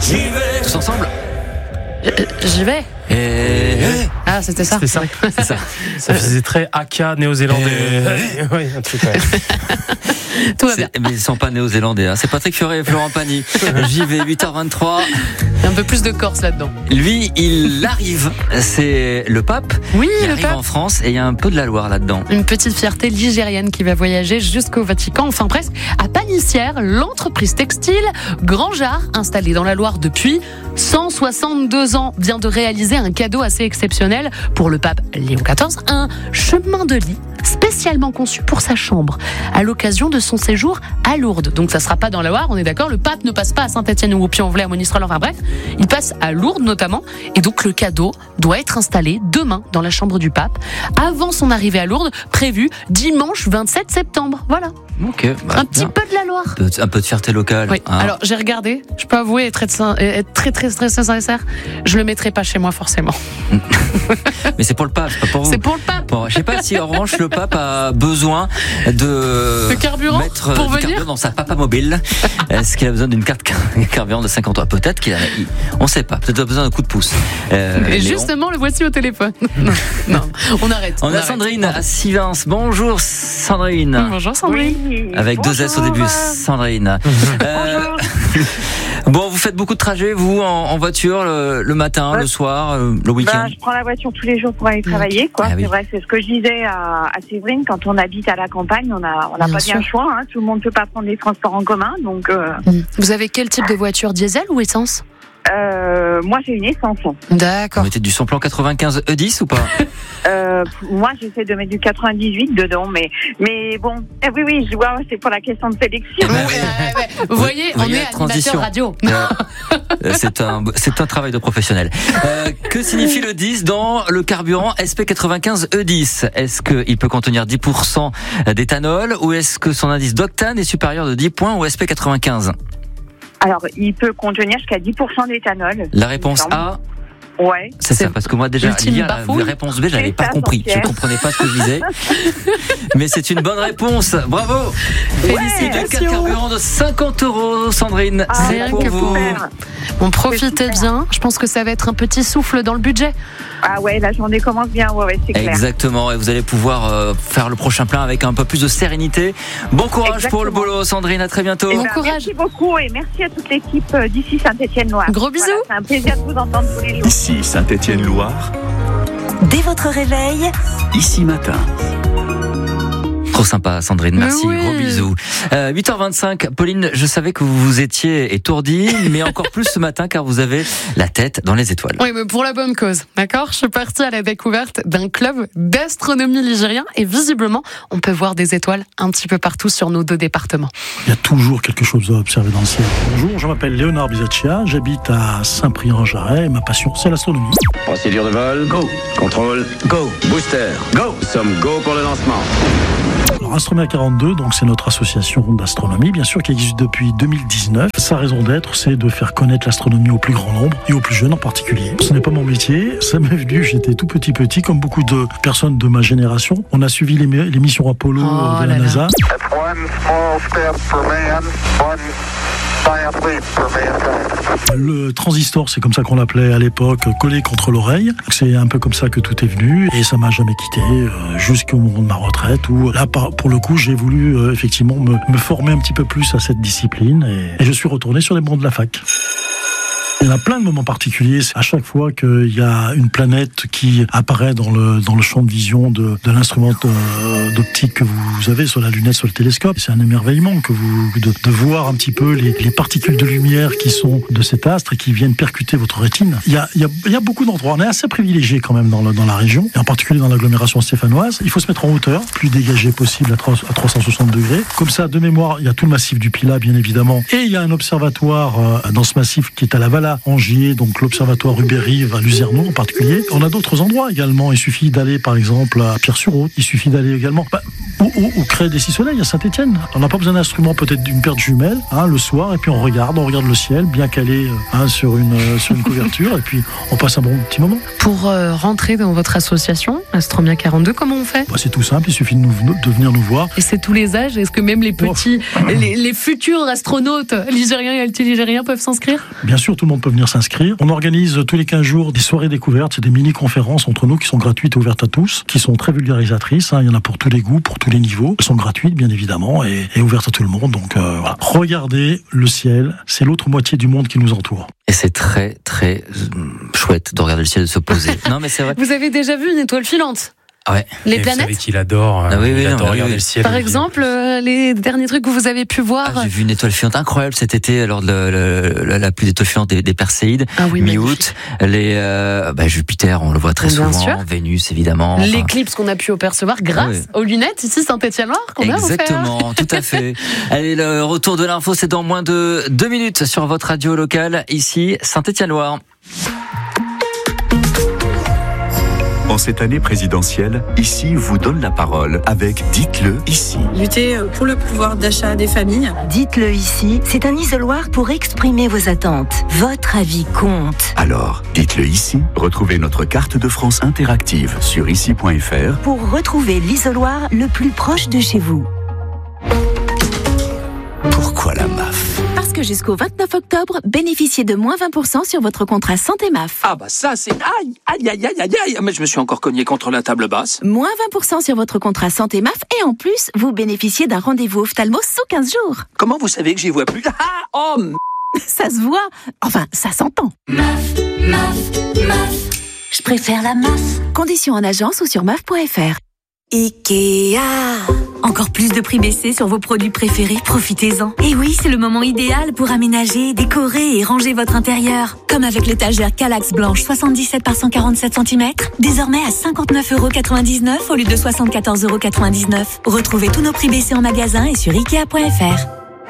J'y vais. Tous ensemble. J'y vais. Ah, c'était ça. C'est ça. C'est ça. Ça faisait très Aka néo-zélandais. Oui, un truc. Ouais. Tout va bien. Mais ils sont pas néo-zélandais. Hein. C'est Patrick Fioré et Florent Pagny. J'y vais, 8h23. Un peu plus de Corse là-dedans. Lui, il arrive. C'est le pape. Oui, Il le arrive pape. en France et il y a un peu de la Loire là-dedans. Une petite fierté ligérienne qui va voyager jusqu'au Vatican, enfin presque, à Panissière, l'entreprise textile Grand Jard, installée dans la Loire depuis 162 ans, vient de réaliser un cadeau assez exceptionnel pour le pape Léon XIV, un chemin de lit spécialement conçu pour sa chambre, à l'occasion de son séjour à Lourdes. Donc ça sera pas dans la Loire, on est d'accord, le pape ne passe pas à Saint-Étienne ou au Puy-en-Velay, à Monistrol, enfin bref, il passe à Lourdes notamment, et donc le cadeau doit être installé demain dans la chambre du pape, avant son arrivée à Lourdes, prévue dimanche 27 septembre. Voilà, Ok. Bah, un petit peu de la Loire. un peu de fierté locale. Oui. Hein. Alors j'ai regardé, je peux avouer être très sincère, je le mettrai pas chez moi forcément. Mais c'est pour le pape, c'est pas pour vous. C'est pour le pape. Bon, je sais pas si en revanche le pape a besoin de carburant mettre pour du venir carburant dans sa papa mobile. Est-ce qu'il a besoin d'une carte carburant de 50 euros? Peut-être on sait pas. Peut-être qu'il a besoin d'un coup de pouce. Et Léon. justement, le voici au téléphone. non, on arrête. On a arrête. Sandrine à Sivins. Bonjour Sandrine. Bonjour Sandrine. Oui. Avec Bonjour. 2 S au début, Sandrine. Bon, vous faites beaucoup de trajets, vous, en voiture, le matin, le soir, le week-end? Je prends la voiture tous les jours pour aller travailler, quoi. Ah oui. C'est vrai, c'est ce que je disais à Séverine, quand on habite à la campagne, on n'a Bien pas sûr. bien le choix, hein. Tout le monde ne peut pas prendre les transports en commun, donc Vous avez quel type de voiture, diesel ou essence? moi j'ai une essence. Vous D'accord. mettez du samplon 95 E10 ou pas? Moi j'essaie de mettre du 98 dedans, mais bon, oui, je vois, c'est pour la question de sélection. Ouais. Vous voyez, on voyez est la transition. animateur radio. C'est un travail de professionnel. Que signifie le 10 dans le carburant SP95 E10? Est-ce qu'il peut contenir 10% d'éthanol ou est-ce que son indice d'octane est supérieur de 10 points au SP95? Alors, il peut contenir jusqu'à 10% d'éthanol. La réponse A, Ouais. c'est ça, parce que moi déjà, ultime lire bafouille. la réponse B, je n'avais C'est pas ça, compris. Je Jean-Pierre. comprenais pas ce que je disais. Mais c'est une bonne réponse. Bravo! Félicitations. Un carburant de 50 euros, Sandrine. Ah, C'est rien pour que vous. pour super. Bon, profitez super. bien. Je pense que ça va être un petit souffle dans le budget. Ah ouais, la journée commence bien, ouais, c'est clair. Exactement, et vous allez pouvoir faire le prochain plein avec un peu plus de sérénité. Bon courage pour le Exactement. boulot, Sandrine, à très bientôt. Eh Bon ben, courage. Merci beaucoup et merci à toute l'équipe d'ici Saint-Étienne-Loire. Gros bisous. Voilà, c'est un plaisir de vous entendre tous les jours. Ici Saint-Étienne-Loire, Dès votre réveil, ici matin. Trop sympa, Sandrine, merci, Mais oui. gros bisous. 8h25, Pauline, je savais que vous étiez étourdie, mais encore plus ce matin car vous avez la tête dans les étoiles. Oui, mais pour la bonne cause, d'accord? Je suis partie à la découverte d'un club d'astronomie ligérien et visiblement, on peut voir des étoiles un petit peu partout sur nos 2 départements. Il y a toujours quelque chose à observer dans le ciel. Bonjour, je m'appelle Léonard Bizaccia, j'habite à Saint-Prix-en-Jarret et ma passion, c'est l'astronomie. Procédure de vol, go. Contrôle, go. Booster, go. Nous sommes go pour le lancement. Alors, Astronomia 42, donc c'est notre association d'astronomie, bien sûr, qui existe depuis 2019. Sa raison d'être, c'est de faire connaître l'astronomie au plus grand nombre et aux plus jeunes en particulier. Ce n'est pas mon métier, ça m'est venu, j'étais tout petit, comme beaucoup de personnes de ma génération. On a suivi les missions Apollo Oh de là la là. NASA. That's one small step for man, one giant leap for mankind. Le transistor, c'est comme ça qu'on l'appelait à l'époque, collé contre l'oreille. C'est un peu comme ça que tout est venu et ça m'a jamais quitté jusqu'au moment de ma retraite où là, pour le coup, j'ai voulu effectivement me former un petit peu plus à cette discipline et je suis retourné sur les bancs de la fac. Il y en a plein de moments particuliers. C'est à chaque fois qu'il y a une planète qui apparaît dans le champ de vision de l'instrument d'optique que vous avez sur la lunette, sur le télescope. C'est un émerveillement de voir un petit peu les particules de lumière qui sont de cet astre et qui viennent percuter votre rétine. Il y a beaucoup d'endroits. On est assez privilégié quand même dans la région, et en particulier dans l'agglomération stéphanoise. Il faut se mettre en hauteur, plus dégagé possible à 360 degrés. Comme ça, de mémoire, il y a tout le massif du Pilat, bien évidemment. Et il y a un observatoire dans ce massif qui est à la Valla, Angier, donc l'observatoire Rubérive à Luzerneau en particulier. On a d'autres endroits également. Il suffit d'aller par exemple à Pierre-sur-Aude. Il suffit d'aller également Ou créer des six soleils à Saint-Étienne. On n'a pas besoin d'instruments, peut-être d'une paire de jumelles, le soir, et puis on regarde le ciel, bien calé sur une couverture, et puis on passe un bon petit moment. Pour rentrer dans votre association, Astromia 42, comment on fait ? C'est tout simple, il suffit de venir nous voir. Et c'est tous les âges ? Est-ce que même les petits, les futurs astronautes ligériens et altiligériens peuvent s'inscrire ? Bien sûr, tout le monde peut venir s'inscrire. On organise tous les 15 jours des soirées découvertes, c'est des mini-conférences entre nous qui sont gratuites et ouvertes à tous, qui sont très vulgarisatrices, il y en a pour tous les goûts, pour tous les niveaux. Elles sont gratuites, bien évidemment, et ouvertes à tout le monde. Donc voilà. Regardez le ciel, c'est l'autre moitié du monde qui nous entoure. Et c'est très, très chouette de regarder le ciel, de se poser. Non, mais c'est vrai. Vous avez déjà vu une étoile filante ? Ouais. Les et planètes. Vous savez qu'il adore, regarder le ciel. Par exemple, les derniers trucs que vous avez pu voir. J'ai vu une étoile filante incroyable cet été lors de la pluie d'étoiles filantes des Perséides. Mi-août. Jupiter, on le voit très souvent. Sûr. Vénus, évidemment. L'éclipse qu'on a pu apercevoir grâce aux lunettes ici Saint-Étienne-Loire qu'on a offert. Exactement, tout à fait. Allez, le retour de l'info, c'est dans moins de 2 minutes sur votre radio locale, ici Saint-Étienne-Loire. En cette année présidentielle, Ici vous donne la parole avec Dites-le ici. Lutter pour le pouvoir d'achat des familles. Dites-le ici, c'est un isoloir pour exprimer vos attentes. Votre avis compte. Alors, dites-le ici. Retrouvez notre carte de France interactive sur ici.fr pour retrouver l'isoloir le plus proche de chez vous. Pourquoi la MAF ? Parce que jusqu'au 29 octobre, bénéficiez de moins 20% sur votre contrat santé MAF. Ah bah ça c'est... Aïe, mais je me suis encore cogné contre la table basse. Moins 20% sur votre contrat santé MAF et en plus, vous bénéficiez d'un rendez-vous ophtalmo sous 15 jours. Comment vous savez que j'y vois plus ? Ça se voit, enfin ça s'entend. MAF. Je préfère la MAF. Conditions en agence ou sur MAF.fr. Ikea. Encore plus de prix baissés sur vos produits préférés, profitez-en. Et oui, c'est le moment idéal pour aménager, décorer et ranger votre intérieur. Comme avec l'étagère Kallax blanche 77 par 147 cm, désormais à 59,99€ au lieu de 74,99€. Retrouvez tous nos prix baissés en magasin et sur Ikea.fr.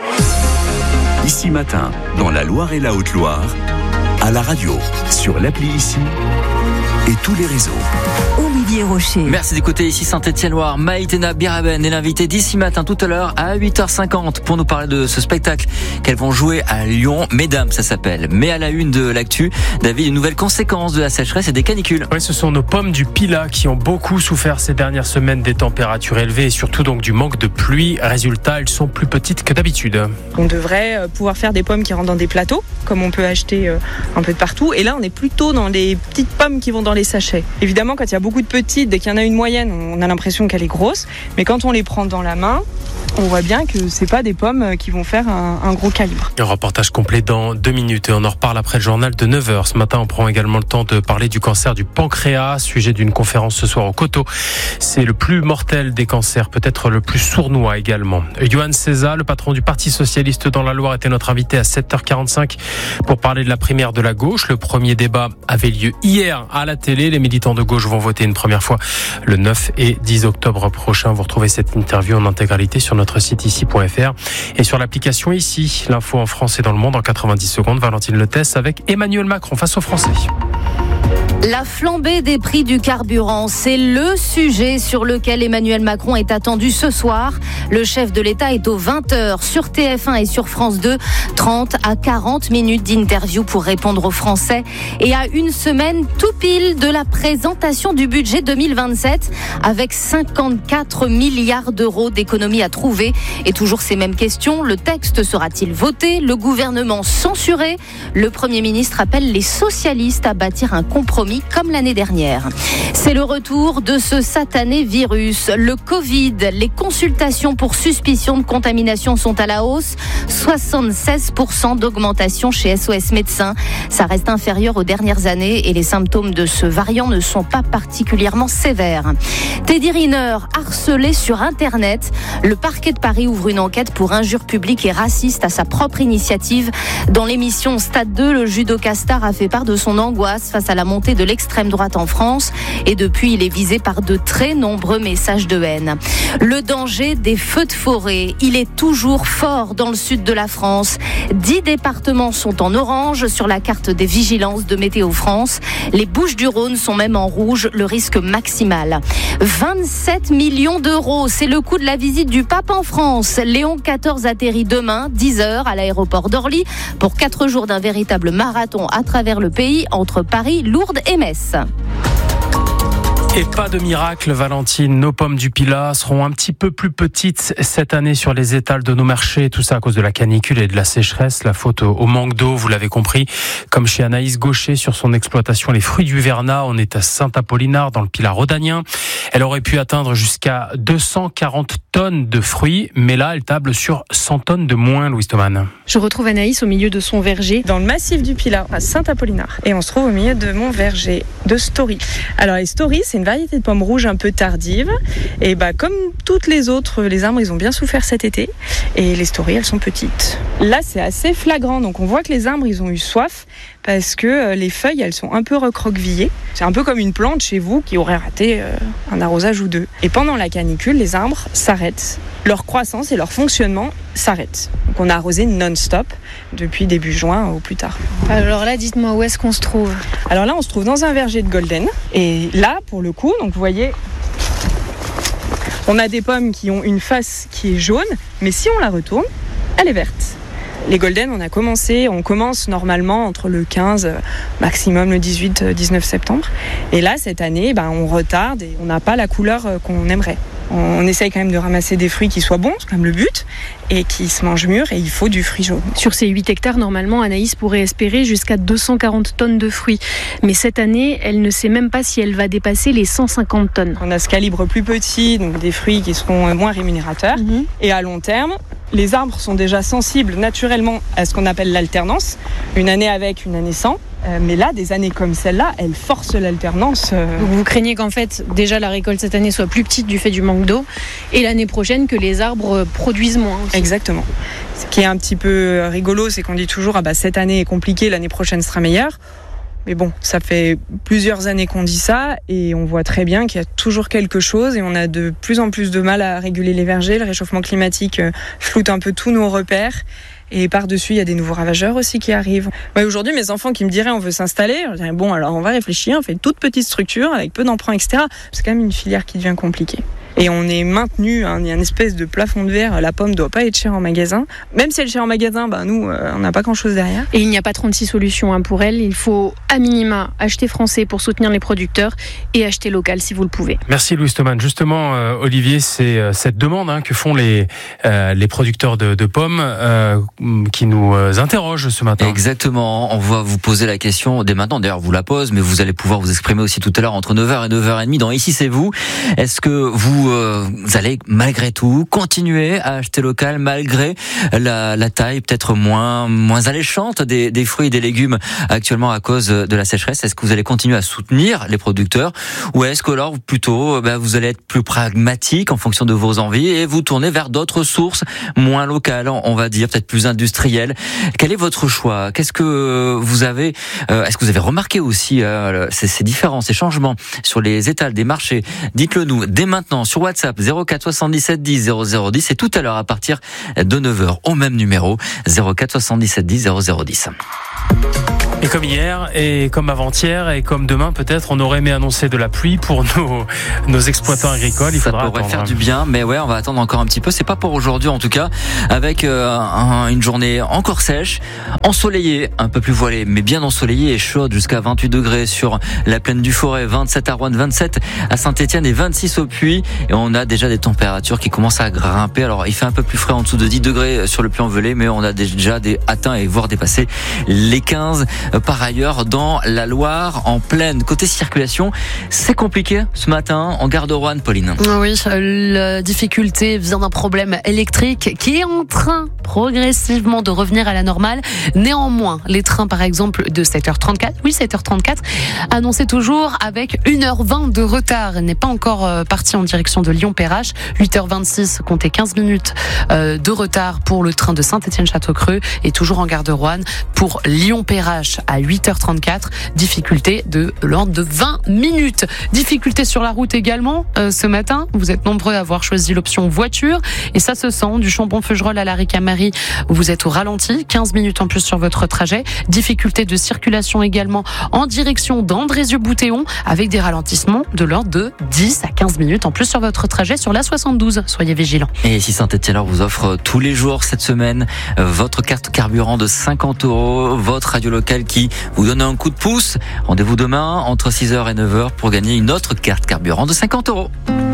Ici Matin, dans la Loire et la Haute-Loire, à la radio, sur l'appli Ici et tous les réseaux. Olivier Rocher. Merci d'écouter ici Saint-Étienne-Loire. Maïtena Biraben est l'invitée d'ici matin tout à l'heure à 8h50 pour nous parler de ce spectacle qu'elles vont jouer à Lyon. Mesdames, ça s'appelle. Mais à la une de l'actu, David, une nouvelle conséquence de la sécheresse et des canicules. Oui, ce sont nos pommes du Pilat qui ont beaucoup souffert ces dernières semaines des températures élevées et surtout donc du manque de pluie. Résultat, elles sont plus petites que d'habitude. On devrait pouvoir faire des pommes qui rentrent dans des plateaux, comme on peut acheter un peu de partout. Et là, on est plutôt dans les petites pommes qui vont dans les sachets. Évidemment, quand il y a beaucoup de petites, dès qu'il y en a une moyenne, on a l'impression qu'elle est grosse. Mais quand on les prend dans la main, on voit bien que c'est pas des pommes qui vont faire un gros calibre. Un reportage complet dans 2 minutes et on en reparle après le journal de 9h. Ce matin, on prend également le temps de parler du cancer du pancréas, sujet d'une conférence ce soir au Coteau. C'est le plus mortel des cancers, peut-être le plus sournois également. Yohann Seza, le patron du Parti Socialiste dans la Loire, était notre invité à 7h45 pour parler de la primaire de la gauche. Le premier débat avait lieu hier à la télé. Les militants de gauche vont voter une première fois le 9 et 10 octobre prochain. Vous retrouvez cette interview en intégralité sur notre site ici.fr et sur l'application Ici. L'info en France et dans le monde en 90 secondes. Valentine Letesse avec Emmanuel Macron face aux Français. La flambée des prix du carburant, c'est le sujet sur lequel Emmanuel Macron est attendu ce soir. Le chef de l'État est aux 20h sur TF1 et sur France 2. 30 à 40 minutes d'interview pour répondre aux Français. Et à une semaine tout pile de la présentation du budget 2027 avec 54 milliards d'euros d'économies à trouver. Et toujours ces mêmes questions, le texte sera-t-il voté? Le gouvernement censuré? Le Premier ministre appelle les socialistes à bâtir un compromis comme l'année dernière. C'est le retour de ce satané virus, le Covid. Les consultations pour suspicion de contamination sont à la hausse. 76% d'augmentation chez SOS Médecins. Ça reste inférieur aux dernières années et les symptômes de ce variant ne sont pas particulièrement sévères. Teddy Riner, harcelé sur Internet. Le parquet de Paris ouvre une enquête pour injures publiques et racistes à sa propre initiative. Dans l'émission Stade 2, le judoka star a fait part de son angoisse face à la la montée de l'extrême droite en France et depuis il est visé par de très nombreux messages de haine. Le danger des feux de forêt, il est toujours fort dans le sud de la France. 10 départements sont en orange sur la carte des vigilances de Météo France. Les Bouches-du-Rhône sont même en rouge, le risque maximal. 27 millions d'euros, c'est le coût de la visite du pape en France. Léon XIV atterrit demain, 10h, à l'aéroport d'Orly, pour 4 jours d'un véritable marathon à travers le pays, entre Paris, Lourdes et Metz. Et pas de miracle, Valentine. Nos pommes du Pilat seront un petit peu plus petites cette année sur les étals de nos marchés. Tout ça à cause de la canicule et de la sécheresse. La faute au manque d'eau, vous l'avez compris. Comme chez Anaïs Gaucher sur son exploitation Les Fruits du Vernat. On est à Saint-Apollinard dans le Pilat rhodanien. Elle aurait pu atteindre jusqu'à 240 tonnes de fruits. Mais là, elle table sur 100 tonnes de moins, Louise Thoman. Je retrouve Anaïs au milieu de son verger dans le massif du Pilat à Saint-Apollinard. Et on se trouve au milieu de mon verger de Story. Alors les Story, c'est une variété de pommes rouges un peu tardive. Et comme toutes les autres, les arbres, ils ont bien souffert cet été. Et les Story, elles sont petites. Là, c'est assez flagrant. Donc on voit que les arbres, ils ont eu soif parce que les feuilles, elles sont un peu recroquevillées. C'est un peu comme une plante chez vous qui aurait raté un arrosage ou deux. Et pendant la canicule, les arbres s'arrêtent. Leur croissance et leur fonctionnement s'arrêtent. Donc on a arrosé non-stop depuis début juin au plus tard. Alors là, dites-moi, où est-ce qu'on se trouve ? Alors là, on se trouve dans un verger de golden. Et là, pour le coup, donc vous voyez, on a des pommes qui ont une face qui est jaune, mais si on la retourne, elle est verte. Les golden, on commence normalement entre le 15, maximum le 18-19 septembre. Et là, cette année, on retarde et on n'a pas la couleur qu'on aimerait. On essaye quand même de ramasser des fruits qui soient bons, c'est quand même le but, et qui se mangent mûrs, et il faut du fruit jaune. Sur ces 8 hectares, normalement, Anaïs pourrait espérer jusqu'à 240 tonnes de fruits. Mais cette année, elle ne sait même pas si elle va dépasser les 150 tonnes. On a ce calibre plus petit, donc des fruits qui seront moins rémunérateurs. Et à long terme, les arbres sont déjà sensibles naturellement à ce qu'on appelle l'alternance. Une année avec, une année sans. Mais là, des années comme celle-là, elles forcent l'alternance. Vous craignez qu'en fait, déjà la récolte cette année soit plus petite du fait du manque d'eau, et l'année prochaine que les arbres produisent moins aussi. Exactement. Ce qui est un petit peu rigolo, c'est qu'on dit toujours cette année est compliquée, l'année prochaine sera meilleure. Mais bon, ça fait plusieurs années qu'on dit ça et on voit très bien qu'il y a toujours quelque chose et on a de plus en plus de mal à réguler les vergers. Le réchauffement climatique floute un peu tous nos repères. Et par-dessus, il y a des nouveaux ravageurs aussi qui arrivent. Aujourd'hui, mes enfants qui me diraient on veut s'installer, je dirais alors on va réfléchir, on fait une toute petite structure avec peu d'emprunts, etc. C'est quand même une filière qui devient compliquée. Et on est maintenu, il y a une espèce de plafond de verre, la pomme ne doit pas être chère en magasin. Même si elle est chère en magasin, nous, on n'a pas grand-chose derrière. Et il n'y a pas 36 solutions pour elle. Il faut à minima acheter français pour soutenir les producteurs et acheter local si vous le pouvez. Merci Louise Thoman. Justement, Olivier, c'est cette demande que font les producteurs de pommes qui nous interrogent ce matin. Exactement. On va vous poser la question dès maintenant. D'ailleurs, vous la pose, mais vous allez pouvoir vous exprimer aussi tout à l'heure entre 9h et 9h30 dans Ici c'est vous. Est-ce que vous allez malgré tout continuer à acheter local malgré la taille peut-être moins alléchante des fruits et des légumes actuellement à cause de la sécheresse? Est-ce que vous allez continuer à soutenir les producteurs ou est-ce que alors plutôt vous allez être plus pragmatique en fonction de vos envies et vous tourner vers d'autres sources moins locales, on va dire peut-être plus industrielles? Quel est votre choix? Qu'est-ce que vous avez est-ce que vous avez remarqué aussi ces différences, ces changements sur les étals des marchés? Dites-le nous dès maintenant sur WhatsApp 04 77 10 0010 et tout à l'heure à partir de 9h au même numéro 04 77 10 0010. Et comme hier, et comme avant-hier, et comme demain, peut-être, on aurait aimé annoncer de la pluie pour nos exploitants agricoles. Il faudra pourrait attendre. Faire du bien, mais on va attendre encore un petit peu. C'est pas pour aujourd'hui, en tout cas, avec une journée encore sèche, ensoleillée, un peu plus voilée, mais bien ensoleillée et chaude, jusqu'à 28 degrés sur la plaine du Forêt, 27 à Roanne, 27 à Saint-Étienne et 26 au Puy. Et on a déjà des températures qui commencent à grimper. Alors, il fait un peu plus frais en dessous de 10 degrés sur le Puy-en-Velay, mais on a déjà atteint et voire dépassé les 15. Par ailleurs, dans la Loire, en pleine côté circulation, c'est compliqué ce matin en gare de Roanne, Pauline. Oui, la difficulté vient d'un problème électrique qui est en train progressivement de revenir à la normale. Néanmoins, les trains par exemple de 7h34, annoncés toujours avec 1h20 de retard. Il n'est pas encore parti en direction de Lyon-Perrache. 8h26, comptez 15 minutes de retard pour le train de Saint-Étienne-Château-Creux et toujours en gare de Roanne pour Lyon-Perrache. à 8h34. Difficulté de l'ordre de 20 minutes. Difficulté sur la route également ce matin. Vous êtes nombreux à avoir choisi l'option voiture et ça se sent du Chambon-Feugerolles à la Ricamarie où vous êtes au ralenti. 15 minutes en plus sur votre trajet. Difficulté de circulation également en direction d'Andrézieux-Boutéon avec des ralentissements de l'ordre de 10 à 15 minutes en plus sur votre trajet sur la 72. Soyez vigilants. Et si Saint-Étienne vous offre tous les jours cette semaine votre carte carburant de 50 €, votre radio locale qui vous donne un coup de pouce. Rendez-vous demain entre 6h et 9h pour gagner une autre carte carburant de 50 €.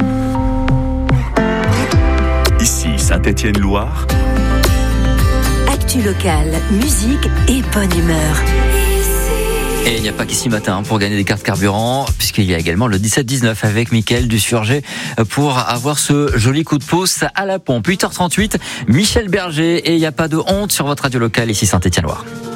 Ici Saint-Étienne-Loire. Actu locale, musique et bonne humeur. Et il n'y a pas qu'ici matin pour gagner des cartes carburant, puisqu'il y a également le 17-19 avec Mickaël Dussurgé pour avoir ce joli coup de pouce à la pompe. 8h38, Michel Berger, et il n'y a pas de honte sur votre radio locale ici Saint-Étienne-Loire.